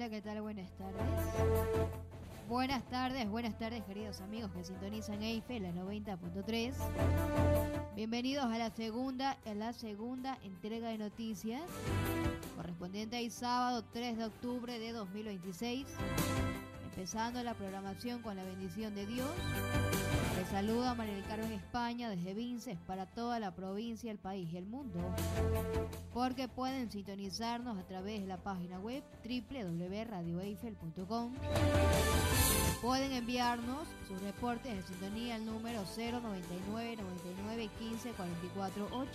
Hola, ¿qué tal? Buenas tardes. Buenas tardes, queridos amigos que sintonizan Eiffel, la 90.3. Bienvenidos a la segunda entrega de noticias, correspondiente al sábado 3 de octubre de 2026. Empezando la programación con la bendición de Dios. Les saluda María del Carmen España desde Vinces para toda la provincia, el país y el mundo. Porque pueden sintonizarnos a través de la página web www.radioeiffel.com. Pueden enviarnos sus reportes de sintonía al número 099 99 15 44 8.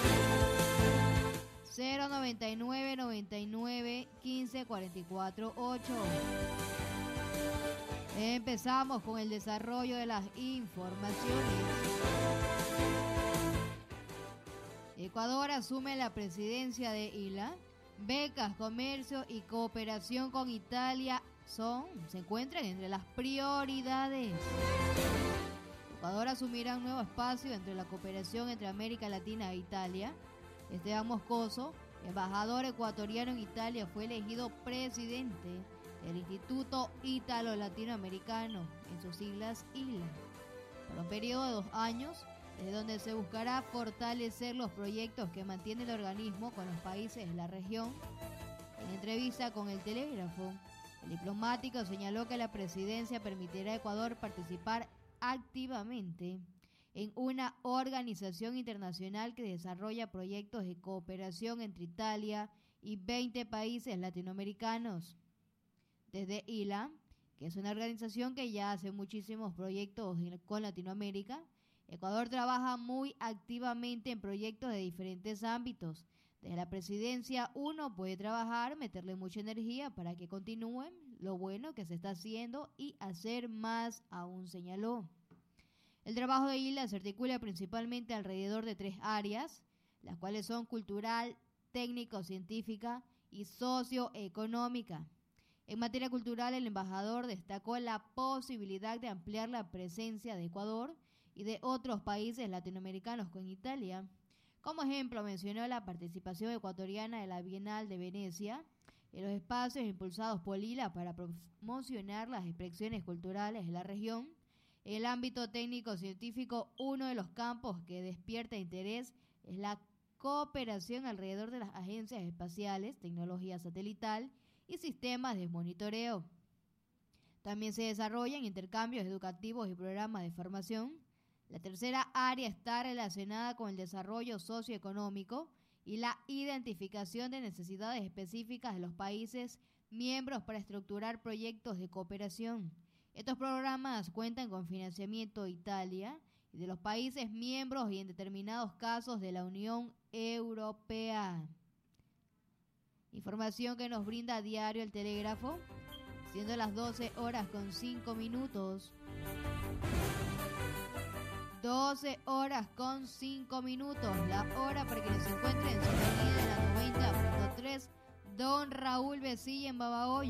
099 99 15 44 8. Empezamos con el desarrollo de las informaciones. Ecuador asume la presidencia de ILA. Becas, comercio y cooperación con Italia se encuentran entre las prioridades. Ecuador asumirá un nuevo espacio entre la cooperación entre América Latina e Italia. Esteban Moscoso, embajador ecuatoriano en Italia, fue elegido presidente del Instituto Ítalo-Latinoamericano, en sus siglas ILA, por un periodo de 2 años, desde donde se buscará fortalecer los proyectos que mantiene el organismo con los países de la región. En entrevista con El Telégrafo, el diplomático señaló que la presidencia permitirá a Ecuador participar activamente en una organización internacional que desarrolla proyectos de cooperación entre Italia y 20 países latinoamericanos. Desde ILA, que es una organización que ya hace muchísimos proyectos con Latinoamérica, Ecuador trabaja muy activamente en proyectos de diferentes ámbitos. Desde la presidencia uno puede trabajar, meterle mucha energía para que continúen lo bueno que se está haciendo y hacer más aún, señaló. El trabajo de ILA se articula principalmente alrededor de 3 áreas, las cuales son cultural, técnico-científica y socioeconómica. En materia cultural, el embajador destacó la posibilidad de ampliar la presencia de Ecuador y de otros países latinoamericanos con Italia. Como ejemplo, mencionó la participación ecuatoriana de la Bienal de Venecia en los espacios impulsados por ILA para promocionar las expresiones culturales de la región. En el ámbito técnico-científico, uno de los campos que despierta interés es la cooperación alrededor de las agencias espaciales, tecnología satelital y sistemas de monitoreo. También se desarrollan intercambios educativos y programas de formación. La tercera área está relacionada con el desarrollo socioeconómico y la identificación de necesidades específicas de los países miembros para estructurar proyectos de cooperación. Estos programas cuentan con financiamiento de Italia y de los países miembros y en determinados casos de la Unión Europea. Información que nos brinda a diario El Telégrafo, siendo las 12 horas con 5 minutos. 12 horas con 5 minutos, la hora para que nos encuentren en sintonía de la 90.3. Don Raúl Besilla en Babahoyo.